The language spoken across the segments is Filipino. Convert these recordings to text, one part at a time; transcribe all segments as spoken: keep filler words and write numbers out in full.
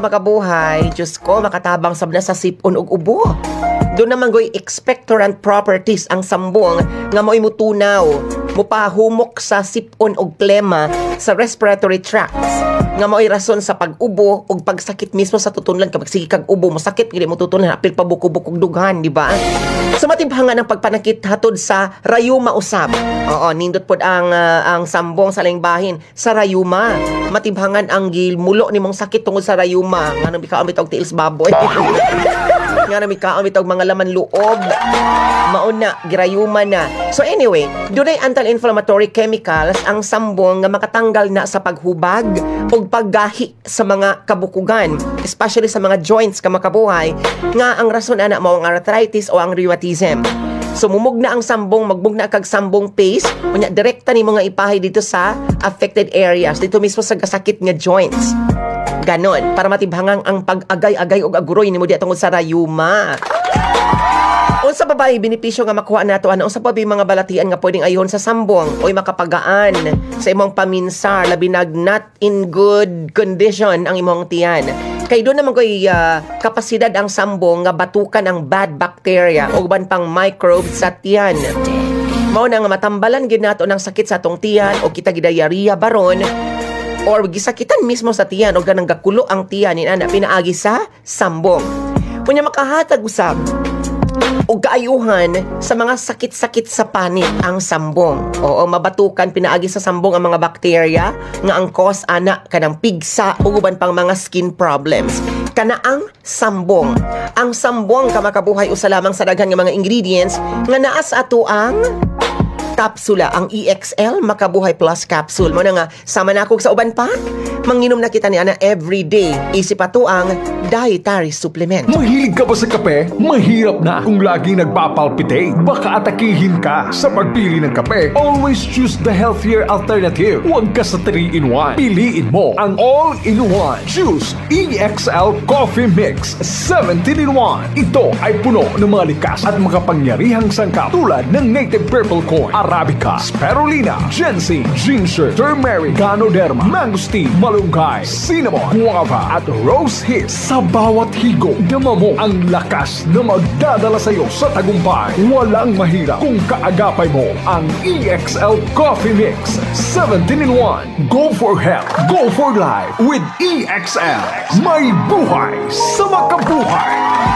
makabuhay, Diyos ko, makatabang sab na sa sipon ug ubo. Doon naman goy expectorant properties ang sambong nga mo'y mutunaw, mupahumok sa sipon ug plema sa respiratory tracts nga mo'y rason sa pag-ubo ug pagsakit mismo sa tutunlan kapag sige kag ubo mo sakit gid mo tutunlan apil pa buko-bukog dughan, di ba? So matibhangan ang pagpanakit hatod sa rayuma usab. Oo, nindot pod ang uh, ang sambong sa laing bahin sa rayuma. Matibhangan ang gilmulo nimong sakit tungod sa rayuma nga nang bikaon bitaw tiils baboy. Nga nang bikaon bitaw mga laman loob. Mauna girayuma na. So anyway, dunay anti-inflammatory chemicals ang sambong nga makatanggal na sa paghubag ug paggahi sa mga kabukugan, especially sa mga joints ka makabuhay nga ang rason ana mao ang arthritis o ang rheumatism. So mumugna ang sambong, magbugna kag sambong paste, unya direkta nimo nga ipahay dito sa affected areas, dito mismo sa kasakit nga joints. Ganon, para matibhangang ang pag-agay-agay o aguroy nimo di tungod sa rayuma. Unsa pa ba benepisyo nga makuha nato ano unsa pa ba mga balatian nga pwedeng ayhon sa sambong oy makapagaan sa imong paminsar labi nag not in good condition ang imong tiyan. Kay doon naman ko'y uh, kapasidad ang sambong nga batukan ang bad bacteria o uban pang microbes sa tiyan. Mao na nga matambalan gid nato ng sakit sa atong tiyan o kita gidayariya baron or gisakitan mismo sa tiyan o ganang gakulo ang tiyan inana pinaagi sa sambong. Unya makahatag usab o kaayuhan sa mga sakit-sakit sa panit ang sambong. Oo, mabatukan pinaagi sa sambong ang mga bakterya nga ang cause ana kanang pigsa ug uban pang mga skin problems. Kana ang sambong. Ang sambong ka makabuhay usa lamang sa daghan nga mga ingredients nga naa sa ato ang kapsula, ang E X L Makabuhay Plus Capsule. Mo na nga, sama na ako sa uban pa. Manginom na kita ni Ana everyday. Isip pa to ang dietary supplement. Mahilig ka ba sa kape? Mahirap na kung laging nagpapalpitate. Baka atakihin ka sa pagpili ng kape. Always choose the healthier alternative. Huwag ka sa three in one. Piliin mo ang all-in-one. Choose E X L Coffee Mix seventeen in one. Ito ay puno ng mga likas at makapangyarihang sangkap tulad ng native purple corn, Arabica, Spirulina, Ginseng, Ginger, Turmeric, Ganoderma, Mangosteen, Malunggay, Cinnamon, Guava, at Rose Hips. Sa bawat higop, dama mo ang lakas na magdadala sa iyo sa tagumpay. Walang mahirap kung kaagapay mo ang E X L Coffee Mix seventeen in one. Go for health, go for life with E X L. May buhay sa makabuhay.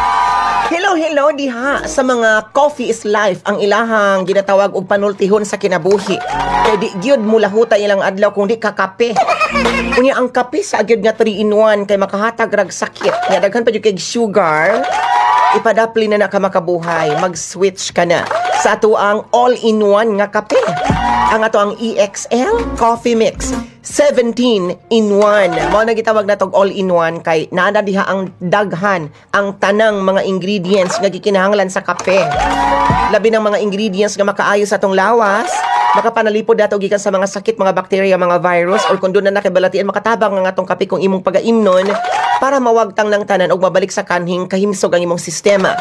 Hello, hello diha sa mga coffee is life ang ilahang ginatawag og panultihon sa kinabuhi. Kay di gyud mulahuta ilang adlaw kung di ka kape. Unya ang kape sa gyud nga three in one kay makahatag rag sakit. Nga daghan pa gyud kay sugar. Ipadapli na na ka makabuhay, mag-switch ka na sa ato ang all-in-one nga kape. Ang ato ang E X L Coffee Mix seventeen in one. Mao na gitawag natog all-in-one kay naa diha ang daghan ang tanang mga ingredients nga gikinahanglan sa kape. Labi ng mga ingredients nga makaayo sa atong lawas, makapanalipod dato gikan sa mga sakit, mga bacteria, mga virus or kung doon na nakibalatian makatabang nga atong kape kung imong pagaimnon para mawagtang ng tanan og mabalik sa kanhing kahimsog ang imong sistema.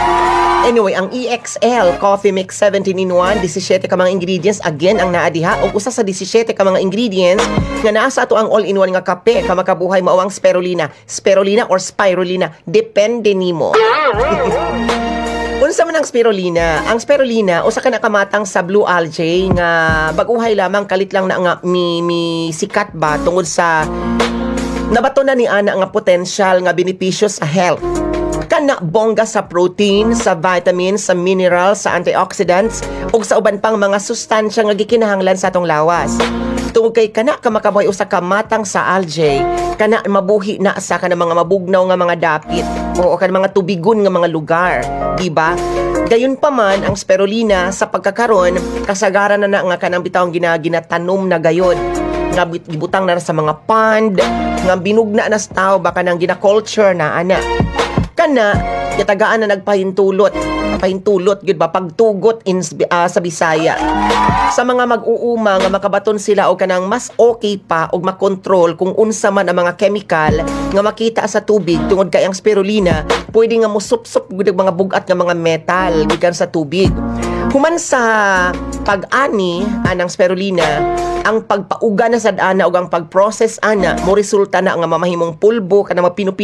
Anyway, ang E X L Coffee Mix seventeen in one, seventeen ka mga ingredients again ang naa diha og usa sa seventeen ka mga ingredients nga naa sa ato ang all-in-one nga kape ka makabuhay mao ang spirulina, spirulina or spirulina, depende nimo. Unsa man ang spirulina? Ang spirulina usa ka nakamatang sa blue algae nga baguhay lamang kalit lang na nga mi, mi sikat ba tungod sa nabato na ni ana nga potential nga benepisyo sa health. Kana bongga sa protein, sa vitamins, sa minerals, sa antioxidants ug sa uban pang mga sustansya nga gikinahanglan sa atong lawas. Tungod kay kana ka makabuhay usa ka matang sa algae, kana mabuhi na sa kana mga mabugnaw nga mga dapit o kana mga tubigon nga mga lugar, di ba? Gayon pa man ang spirulina sa pagkakaron kasagaran na na nga kanang bitawng ginaginatanum na gayon nga gibutang na sa mga pond nga binugna na sa tao baka nang gina-culture na ana. Kana yatagaan na nagpahintulot pahintulot gud ba pagtugot in uh, sa Bisaya sa mga mag-uuma nga makabaton sila og kanang mas okay pa og makontrol kung unsa man ang mga chemical nga makita sa tubig tungod kay ang spirulina pwede nga mosup-sup gud mga bugat nga mga metal gikan sa tubig. Human sa pag-ani anang spirulina, ang pagpauga na sad ana ug ang pag-process ana mo resulta na nga mamahimong pulbo kana mapinupi